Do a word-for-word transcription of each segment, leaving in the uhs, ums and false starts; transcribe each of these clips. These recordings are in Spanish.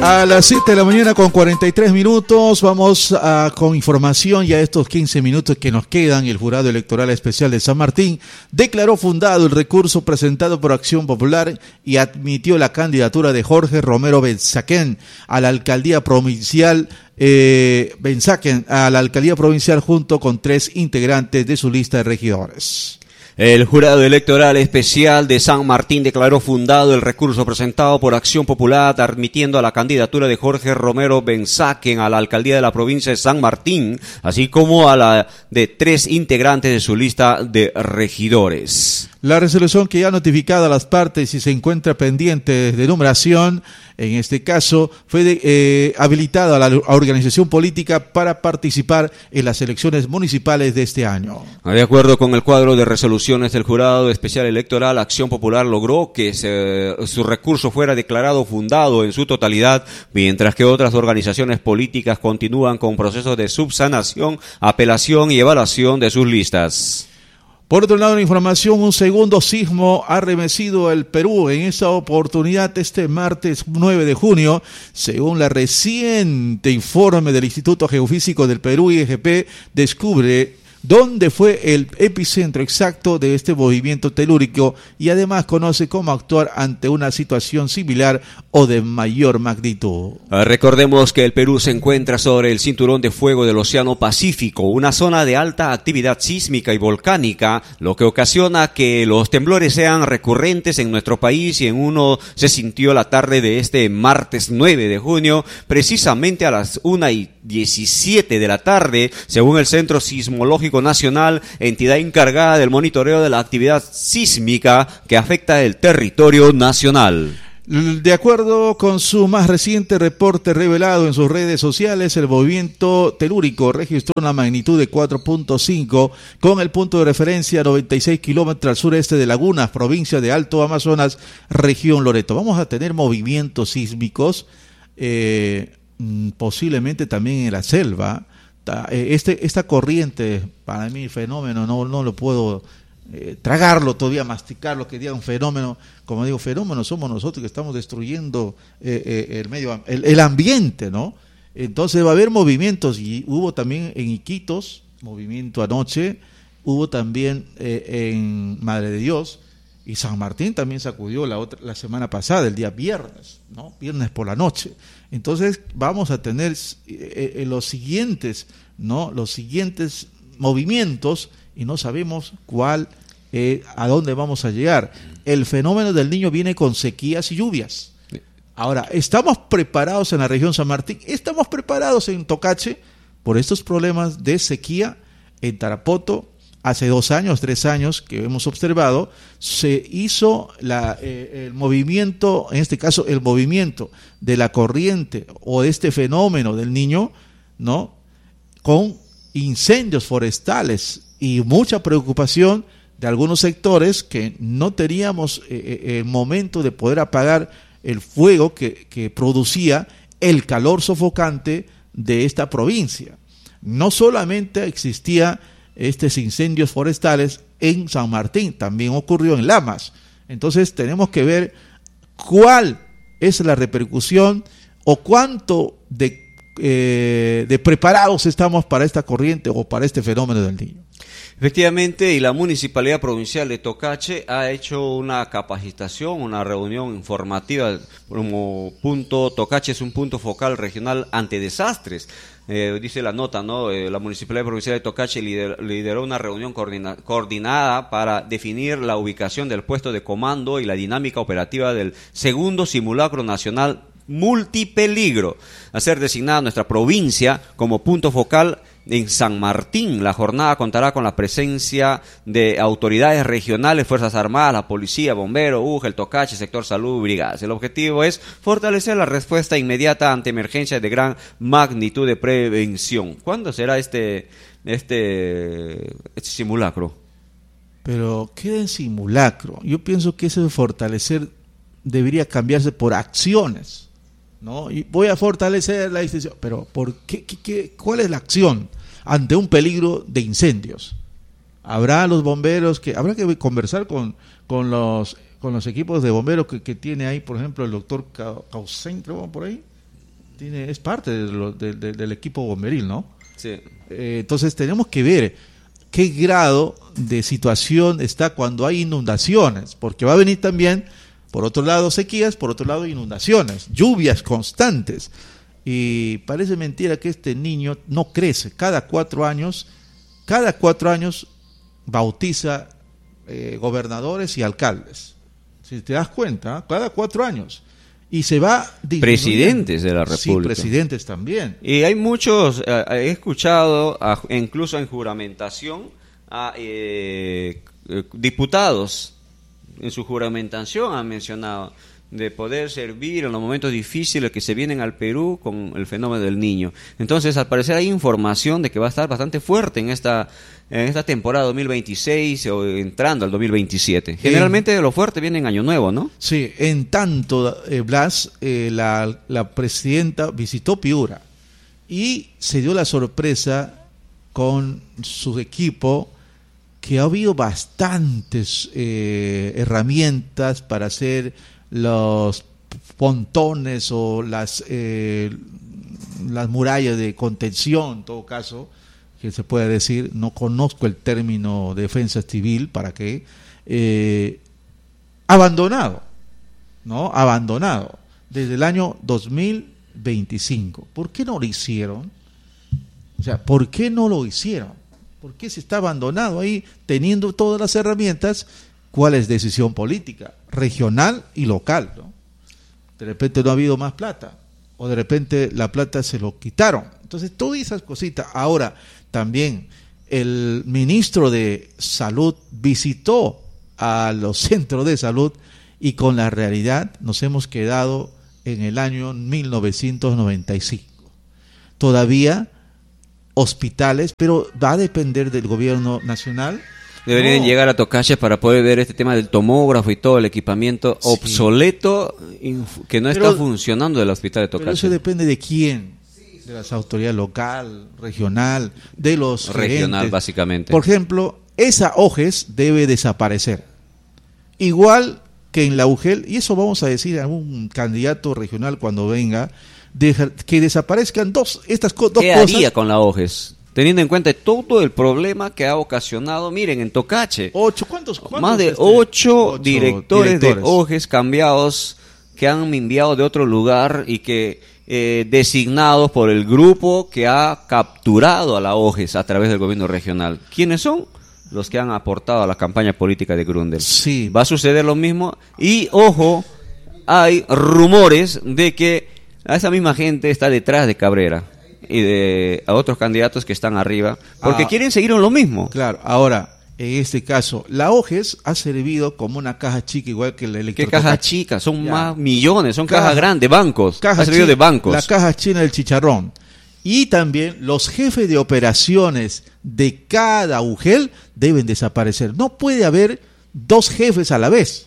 A las siete de la mañana con cuarenta y tres minutos vamos a, con información ya estos quince minutos que nos quedan. El Jurado Electoral Especial de San Martín declaró fundado el recurso presentado por Acción Popular y admitió la candidatura de Jorge Romero Benzaquén a la alcaldía provincial eh, Benzaquén a la alcaldía provincial junto con tres integrantes de su lista de regidores. El Jurado Electoral Especial de San Martín declaró fundado el recurso presentado por Acción Popular admitiendo a la candidatura de Jorge Romero Benzaquén a la alcaldía de la provincia de San Martín, así como a la de tres integrantes de su lista de regidores. La resolución que ya ha notificado a las partes y se encuentra pendiente de numeración, en este caso, fue de, eh, habilitada a la organización política para participar en las elecciones municipales de este año. De acuerdo con el cuadro de resoluciones del Jurado Especial Electoral, Acción Popular logró que se, su recurso fuera declarado fundado en su totalidad, mientras que otras organizaciones políticas continúan con procesos de subsanación, apelación y evaluación de sus listas. Por otro lado, la información, un segundo sismo ha remecido el Perú. En esta oportunidad, este martes nueve de junio, según la reciente informe del Instituto Geofísico del Perú, I G P, descubre dónde fue el epicentro exacto de este movimiento telúrico y además conoce cómo actuar ante una situación similar o de mayor magnitud. Recordemos que el Perú se encuentra sobre el cinturón de fuego del Océano Pacífico, una zona de alta actividad sísmica y volcánica, lo que ocasiona que los temblores sean recurrentes en nuestro país, y en uno se sintió la tarde de este martes nueve de junio, precisamente a las una y diecisiete de la tarde, según el Centro Sismológico Nacional, entidad encargada del monitoreo de la actividad sísmica que afecta el territorio nacional. De acuerdo con su más reciente reporte revelado en sus redes sociales, el movimiento telúrico registró una magnitud de cuatro punto cinco con el punto de referencia a noventa y seis kilómetros al sureste de Lagunas, provincia de Alto Amazonas, región Loreto. Vamos a tener movimientos sísmicos, eh, posiblemente también en la selva. Este, esta corriente, para mí, fenómeno, no, no lo puedo eh, tragarlo todavía, masticarlo, que diga un fenómeno. Como digo, fenómeno somos nosotros que estamos destruyendo eh, eh, el medio, el, el ambiente, ¿no? Entonces va a haber movimientos, y hubo también en Iquitos, movimiento anoche, hubo también eh, en Madre de Dios, y San Martín también sacudió la, otra, la semana pasada, el día viernes, ¿no? Viernes por la noche. Entonces vamos a tener eh, eh, los siguientes, ¿no? Los siguientes movimientos, y no sabemos cuál, eh, a dónde vamos a llegar. El fenómeno del Niño viene con sequías y lluvias. Ahora, ¿estamos preparados en la región San Martín? ¿Estamos preparados en Tocache por estos problemas de sequía? En Tarapoto, hace dos años, tres años que hemos observado, se hizo la, eh, el movimiento, en este caso el movimiento de la corriente o de este fenómeno del Niño, ¿no? Con incendios forestales y mucha preocupación de algunos sectores que no teníamos eh, el momento de poder apagar el fuego que, que producía el calor sofocante de esta provincia. No solamente existía estos incendios forestales en San Martín, también ocurrió en Lamas. Entonces tenemos que ver cuál es la repercusión o cuánto de, eh, de preparados estamos para esta corriente o para este fenómeno del Niño. Efectivamente, y la Municipalidad Provincial de Tocache ha hecho una capacitación, una reunión informativa como punto. Tocache es un punto focal regional ante desastres. Eh, dice la nota, ¿no? Eh, la Municipalidad Provincial de Tocache lider, lideró una reunión coordina, coordinada para definir la ubicación del puesto de comando y la dinámica operativa del segundo simulacro nacional multipeligro, a ser designada nuestra provincia como punto focal en San Martín. La jornada contará con la presencia de autoridades regionales, Fuerzas Armadas, la Policía, Bomberos, U G E, el Tocache, Sector Salud, Brigadas. El objetivo es fortalecer la respuesta inmediata ante emergencias de gran magnitud de prevención. ¿Cuándo será este, este, este simulacro? Pero queda en simulacro. Yo pienso que ese de fortalecer debería cambiarse por acciones, ¿no? Y voy a fortalecer la institución, pero ¿por qué, qué, qué, cuál es la acción ante un peligro de incendios? Habrá los bomberos que habrá que conversar con, con los con los equipos de bomberos que, que tiene ahí, por ejemplo, el doctor Causen, creo, por ahí, tiene es parte de lo, de, de, del equipo bomberil, ¿no? Sí. Eh, entonces tenemos que ver qué grado de situación está cuando hay inundaciones, porque va a venir también, por otro lado, sequías, por otro lado, inundaciones, lluvias constantes. Y parece mentira que este niño no crece. Cada cuatro años, cada cuatro años bautiza eh, gobernadores y alcaldes. Si te das cuenta, cada cuatro años. Y se va presidentes de la República. Sí, presidentes también. Y hay muchos, eh, he escuchado, a, incluso en juramentación, a eh, eh, diputados, en su juramentación han mencionado, de poder servir en los momentos difíciles que se vienen al Perú con el fenómeno del niño. Entonces, al parecer hay información de que va a estar bastante fuerte en esta en esta temporada dos mil veintiséis o entrando al dos mil veintisiete. Generalmente eh, lo fuerte viene en Año Nuevo, ¿no? Sí, en tanto, eh, Blas, eh, la, la presidenta visitó Piura y se dio la sorpresa con su equipo que ha habido bastantes eh, herramientas para hacer los pontones o las eh, las murallas de contención, en todo caso, que se puede decir, no conozco el término defensa civil, para qué, eh, abandonado, ¿no? Abandonado, desde el año dos mil veinticinco. ¿Por qué no lo hicieron? O sea, ¿por qué no lo hicieron? ¿Por qué se está abandonado ahí, teniendo todas las herramientas? ¿Cuál es decisión política? Regional y local, ¿no? De repente no ha habido más plata, o de repente la plata se lo quitaron. Entonces, todas esas cositas. Ahora, también el ministro de Salud visitó a los centros de salud y con la realidad nos hemos quedado en el año mil novecientos noventa y cinco. Todavía hospitales, pero va a depender del gobierno nacional. Deberían no. llegar a Tocache para poder ver este tema del tomógrafo y todo el equipamiento sí. obsoleto que no pero, está funcionando del hospital de Tocache. Pero eso depende de quién, de las autoridades local, regional, de los regional gerentes. Básicamente. Por ejemplo, esa OGES debe desaparecer. Igual que en la U G E L, y eso vamos a decir a un candidato regional cuando venga, de, que desaparezcan dos estas co- dos ¿Qué cosas. ¿Qué haría con la OGES? Teniendo en cuenta todo el problema que ha ocasionado, miren, en Tocache. Ocho, ¿cuántos? cuántos Más de este, ocho, ocho directores, directores de OGES cambiados que han enviado de otro lugar y que eh, designados por el grupo que ha capturado a la OGES a través del gobierno regional. ¿Quiénes son? Los que han aportado a la campaña política de Gründel. Sí. Va a suceder lo mismo y, ojo, hay rumores de que a esa misma gente está detrás de Cabrera y de a otros candidatos que están arriba, porque ah, quieren seguir en lo mismo. Claro, ahora, en este caso, la OGES ha servido como una caja chica, igual que la electro. ¿Qué caja chica? Son ya. más millones, son cajas caja grandes, bancos, caja ha servido chi- de bancos. La caja china del chicharrón. Y también los jefes de operaciones de cada U G E L deben desaparecer. No puede haber dos jefes a la vez.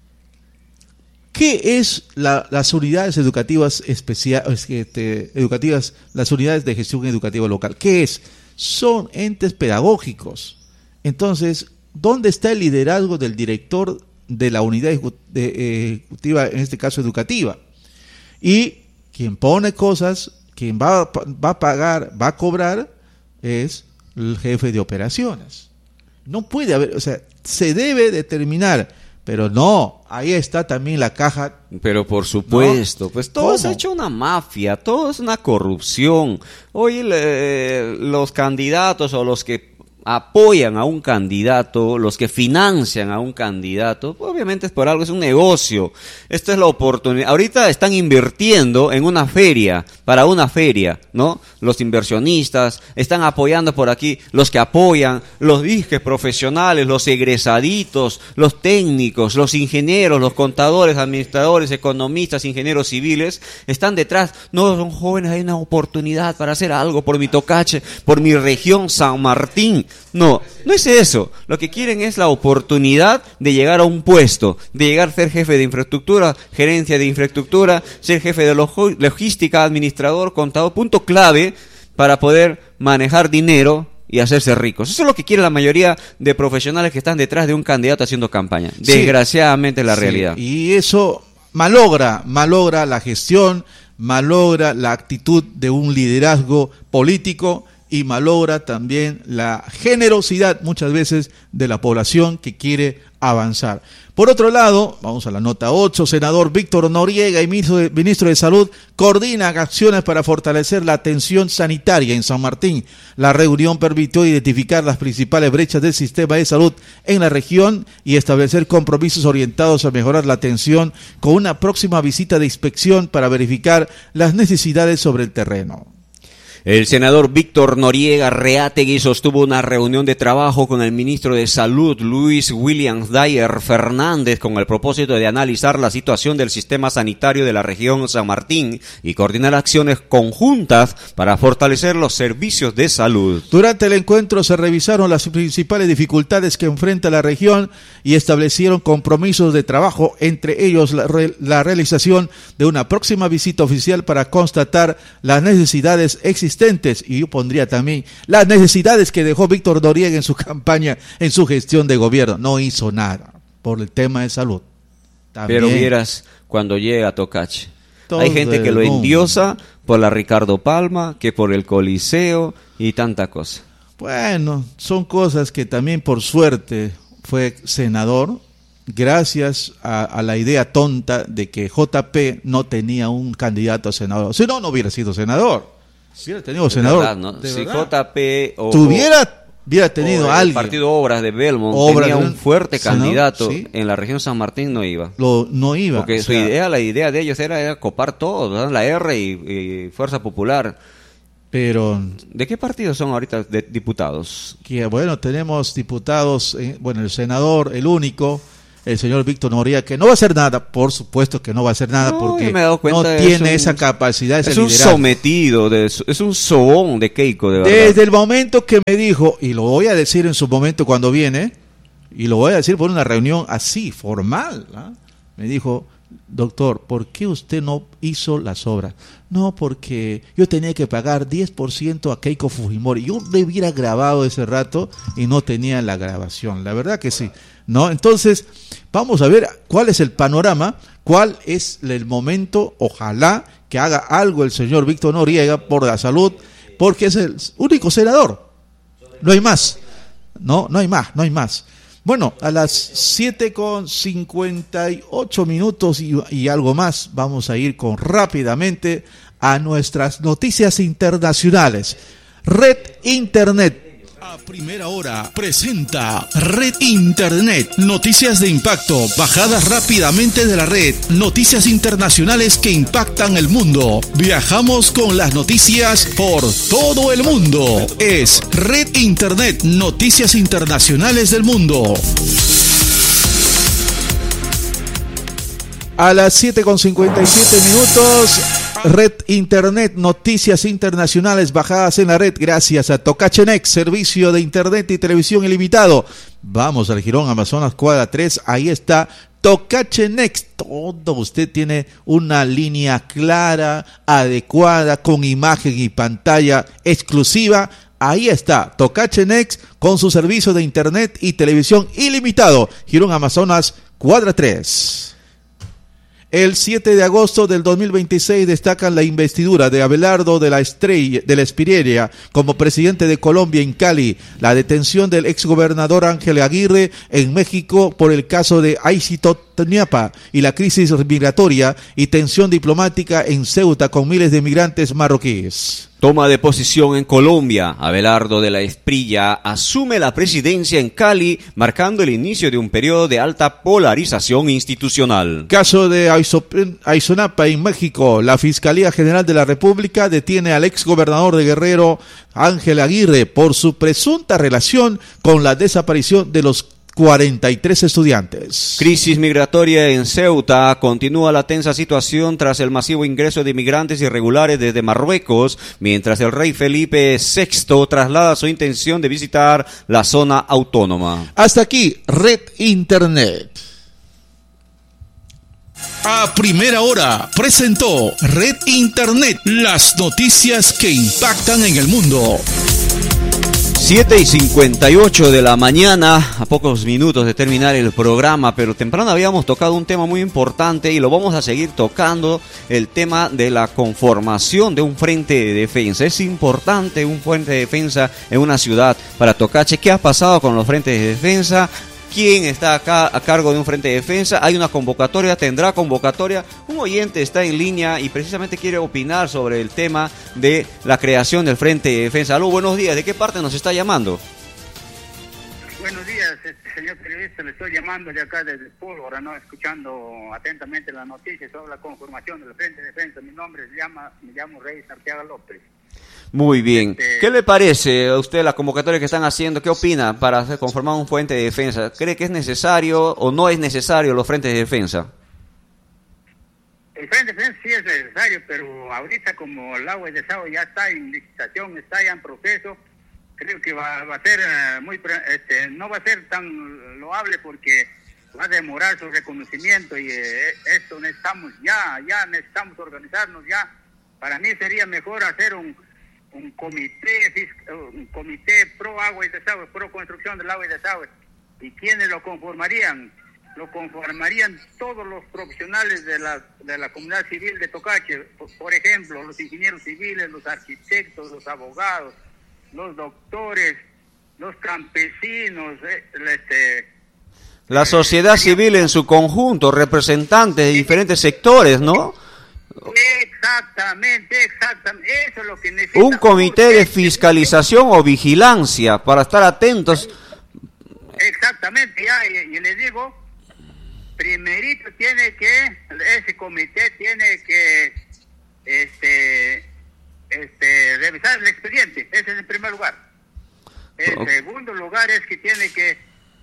¿Qué es la, las unidades educativas especiales, este, educativas, las unidades de gestión educativa local? ¿Qué es? Son entes pedagógicos. Entonces, ¿dónde está el liderazgo del director de la unidad ejecutiva, en este caso educativa? Y quien pone cosas, quien va, va a pagar, va a cobrar, es el jefe de operaciones. No puede haber, o sea, se debe determinar. Pero no, ahí está también la caja. Pero por supuesto, ¿no? Pues todo ¿Cómo? se ha hecho una mafia, todo es una corrupción. Hoy le, los candidatos o los que apoyan a un candidato, los que financian a un candidato, pues obviamente es por algo, es un negocio. Esta es la oportunidad. Ahorita están invirtiendo en una feria, para una feria, ¿no? Los inversionistas están apoyando por aquí, los que apoyan, los disques profesionales, los egresaditos, los técnicos, los ingenieros, los contadores, administradores, economistas, ingenieros civiles, están detrás. No, son jóvenes, hay una oportunidad para hacer algo por mi Tocache, por mi región San Martín. No, no es eso. Lo que quieren es la oportunidad de llegar a un puesto, de llegar a ser jefe de infraestructura, gerencia de infraestructura, ser jefe de logística, administrador, contador, punto clave para poder manejar dinero y hacerse ricos. Eso es lo que quiere la mayoría de profesionales que están detrás de un candidato haciendo campaña. Desgraciadamente es la sí, realidad. Y eso malogra, malogra la gestión, malogra la actitud de un liderazgo político y malogra también la generosidad muchas veces de la población que quiere avanzar. Por otro lado, vamos a la nota ocho, senador Víctor Noriega y ministro de, ministro de Salud coordinan acciones para fortalecer la atención sanitaria en San Martín. La reunión permitió identificar las principales brechas del sistema de salud en la región y establecer compromisos orientados a mejorar la atención con una próxima visita de inspección para verificar las necesidades sobre el terreno. El senador Víctor Noriega Reategui sostuvo una reunión de trabajo con el ministro de Salud, Luis Williams Dyer Fernández, con el propósito de analizar la situación del sistema sanitario de la región San Martín y coordinar acciones conjuntas para fortalecer los servicios de salud. Durante el encuentro se revisaron las principales dificultades que enfrenta la región y establecieron compromisos de trabajo, entre ellos la, re, la realización de una próxima visita oficial para constatar las necesidades existentes. Y yo pondría también las necesidades que dejó Víctor Noriega en su campaña, en su gestión de gobierno. No hizo nada por el tema de salud. También, pero vieras cuando llega a Tocache. Hay gente que lo endiosa por la Ricardo Palma, que por el Coliseo y tanta cosa. Bueno, son cosas que también por suerte fue senador, gracias a, a la idea tonta de que J P no tenía un candidato a senador. Si no, no hubiera sido senador. Si hubiera tenido senador, verdad, ¿no? Si verdad. J P o tuviera, hubiera tenido o a alguien. El Partido Obras de Belmont Obras tenía de un fuerte senador, candidato, ¿sí? En la región San Martín no iba. Lo, no iba. Porque su sea, idea, la idea de ellos era, era copar todo, ¿verdad? La R y, y Fuerza Popular. Pero ¿de qué partido son ahorita de diputados? Que bueno, tenemos diputados, eh, bueno, el senador, el único, el señor Víctor Noriega, que no va a hacer nada, por supuesto que no va a hacer nada, no, porque no tiene un, esa capacidad, ese es un liderazgo. sometido, de, es un sobón de Keiko, de verdad. Desde el momento que me dijo, y lo voy a decir en su momento cuando viene, y lo voy a decir por una reunión así, formal, ¿eh? Me dijo, doctor, ¿por qué usted no hizo las obras? No, porque yo tenía que pagar diez por ciento a Keiko Fujimori. Yo le hubiera grabado ese rato y no tenía la grabación, la verdad que sí, ¿no? Entonces, vamos a ver cuál es el panorama, cuál es el momento, ojalá que haga algo el señor Víctor Noriega por la salud, porque es el único senador, no hay más, no, no hay más, no hay más. Bueno, a las siete con cincuenta y ocho minutos y, y algo más, vamos a ir con rápidamente a nuestras noticias internacionales. Red Internet. A primera hora presenta Red Internet, noticias de impacto, bajadas rápidamente de la red, noticias internacionales que impactan el mundo. Viajamos con las noticias por todo el mundo. Es Red Internet, noticias internacionales del mundo. A las siete con cincuenta y siete minutos, Red Internet, noticias internacionales bajadas en la red gracias a Tocache Next, servicio de internet y televisión ilimitado. Vamos al Jirón Amazonas Cuadra tres, ahí está Tocache Next. Todo usted tiene una línea clara, adecuada, con imagen y pantalla exclusiva. Ahí está Tocache Next con su servicio de internet y televisión ilimitado. Jirón Amazonas Cuadra tres. El siete de agosto del dos mil veintiséis destacan la investidura de Abelardo de la Estrella, de la Espireria como presidente de Colombia en Cali, la detención del exgobernador Ángel Aguirre en México por el caso de Ayotzinapa y la crisis migratoria y tensión diplomática en Ceuta con miles de migrantes marroquíes. Toma de posición en Colombia. Abelardo de la Esprilla asume la presidencia en Cali, marcando el inicio de un periodo de alta polarización institucional. Caso de Ayotzinapa en México. La Fiscalía General de la República detiene al exgobernador de Guerrero, Ángel Aguirre, por su presunta relación con la desaparición de los cuarenta y tres estudiantes. Crisis migratoria en Ceuta. Continúa la tensa situación tras el masivo ingreso de migrantes irregulares desde Marruecos, mientras el rey Felipe sexto traslada su intención de visitar la zona autónoma. Hasta aquí, Red Internet. A primera hora presentó Red Internet, las noticias que impactan en el mundo. siete y cincuenta y ocho de la mañana, a pocos minutos de terminar el programa, pero temprano habíamos tocado un tema muy importante y lo vamos a seguir tocando, el tema de la conformación de un frente de defensa. Es importante un frente de defensa en una ciudad. Para Tocache, ¿qué ha pasado con los frentes de defensa? ¿Quién está acá a cargo de un frente de defensa? ¿Hay una convocatoria? ¿Tendrá convocatoria? Un oyente está en línea y precisamente quiere opinar sobre el tema de la creación del frente de defensa. Aló, buenos días. ¿De qué parte nos está llamando? Buenos días, señor periodista. Le estoy llamando de acá desde Pólvora, ¿no? Escuchando atentamente las noticias sobre la conformación del frente de defensa. Mi nombre se llama, me llamo Reyes Arteaga López. Muy bien. Este... ¿Qué le parece a usted la convocatoria que están haciendo? ¿Qué opina para hacer, conformar un frente de defensa? ¿Cree que es necesario o no es necesario los frentes de defensa? El frente de defensa sí es necesario, pero ahorita como el agua y desagüe ya está en licitación, está ya en proceso, creo que va, va a ser uh, muy, este, no va a ser tan loable porque va a demorar su reconocimiento y eh, esto necesitamos ya, ya necesitamos organizarnos ya. Para mí sería mejor hacer un un comité un comité pro agua y desagüe, pro construcción del agua y desagüe. ¿Y quiénes lo conformarían? Lo conformarían todos los profesionales de la de la comunidad civil de Tocache, por, por ejemplo, los ingenieros civiles, los arquitectos, los abogados, los doctores, los campesinos, eh, este la sociedad civil en su conjunto, representantes de diferentes sectores, ¿no? Exactamente, exactamente, eso es lo que necesita. Un comité de fiscalización o vigilancia para estar atentos. Exactamente, ya, y, y les digo, primerito tiene que, ese comité tiene que, este, este, revisar el expediente, ese es el primer lugar. El okay. segundo lugar es que tiene que,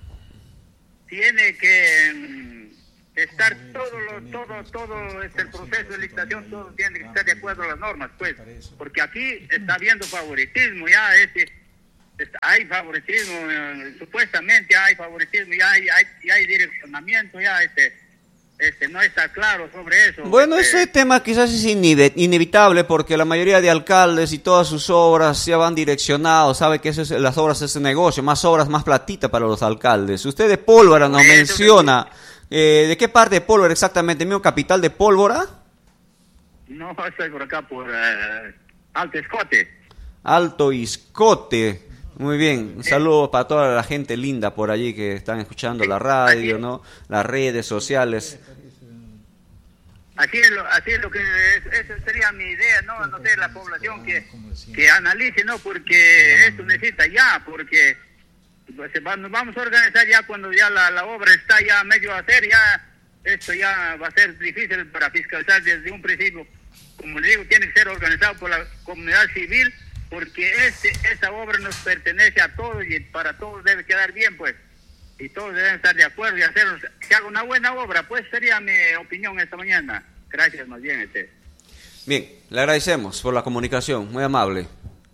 tiene que estar todo lo, todo todo este, el proceso de licitación, todo tiene que estar de acuerdo a las normas, pues, porque aquí está habiendo favoritismo, ya este, este hay favoritismo, eh, supuestamente hay favoritismo, ya hay, hay, ya hay direccionamiento, ya este, este no está claro sobre eso. Bueno, este, ese tema quizás es inevitable porque la mayoría de alcaldes y todas sus obras ya van direccionados, sabe que eso es, las obras es negocio, más obras, más platita para los alcaldes. Usted de Pólvora nos menciona. Eh, ¿De qué parte de Pólvora exactamente? ¿Mío capital de Pólvora? No, estoy por acá, por uh, Alto Iscote. Alto Iscote. Muy bien. Un saludo para toda la gente linda por allí que están escuchando la radio, ¿no? Las redes sociales. Así es lo, así es lo que es, esa sería mi idea, no, no sé, la población que, que analice, ¿no? Porque esto necesita ya, porque pues nos vamos a organizar ya cuando ya la, la obra está ya medio a hacer, ya esto ya va a ser difícil para fiscalizar desde un principio. Como le digo, tiene que ser organizado por la comunidad civil, porque este esta obra nos pertenece a todos y para todos debe quedar bien, pues, y todos deben estar de acuerdo y hacer que haga una buena obra, pues sería mi opinión esta mañana. Gracias, más bien. Este. Bien, le agradecemos por la comunicación, muy amable.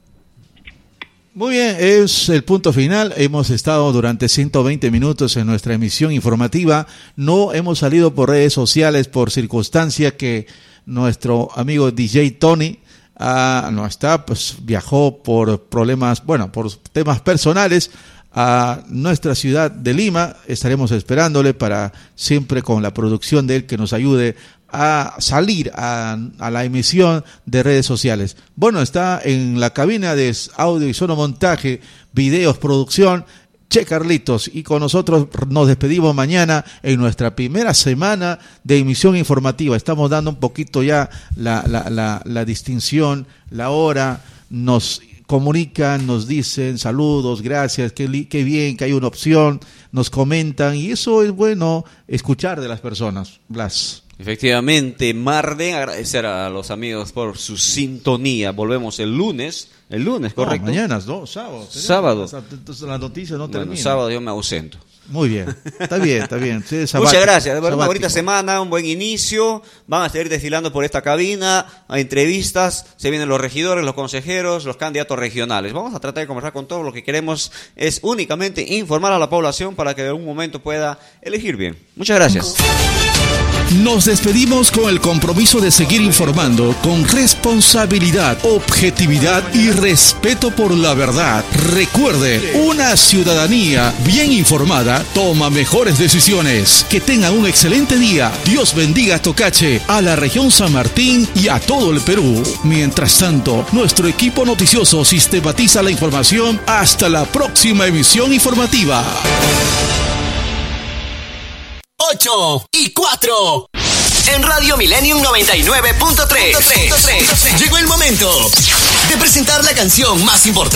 Muy bien, es el punto final. Hemos estado durante ciento veinte minutos en nuestra emisión informativa. No hemos salido por redes sociales por circunstancia que nuestro amigo D J Tony ah, no está, pues viajó por problemas, bueno, por temas personales a nuestra ciudad de Lima. Estaremos esperándole para siempre con la producción de él que nos ayude a salir a, a la emisión de redes sociales. Bueno, está en la cabina de audio y sonomontaje, videos, producción, Che Carlitos, y con nosotros nos despedimos mañana en nuestra primera semana de emisión informativa. Estamos dando un poquito ya la, la, la, la distinción, la hora, nos comunican, nos dicen saludos, gracias, qué, qué bien que hay una opción, nos comentan, y eso es bueno escuchar de las personas. Blas. Efectivamente, Marden, agradecer a los amigos por su sintonía. Volvemos el lunes, el lunes, ¿correcto? No, mañana, no, sábado. Sábado. Entonces las noticias no bueno, terminan. Sábado yo me ausento. Muy bien, está bien, está bien. Sí, muchas gracias, de verdad, una bonita semana, un buen inicio. Van a seguir desfilando por esta cabina, a entrevistas, se vienen los regidores, los consejeros, los candidatos regionales. Vamos a tratar de conversar con todos. Lo que queremos es únicamente informar a la población para que en algún momento pueda elegir bien. Muchas gracias. Nos despedimos con el compromiso de seguir informando con responsabilidad, objetividad y respeto por la verdad. Recuerde, una ciudadanía bien informada toma mejores decisiones. Que tengan un excelente día. Dios bendiga a Tocache, a la región San Martín y a todo el Perú. Mientras tanto, nuestro equipo noticioso sistematiza la información. Hasta la próxima emisión informativa. ocho y cuatro. En Radio Millennium noventa y nueve punto tres. Llegó el momento de presentar la canción más importante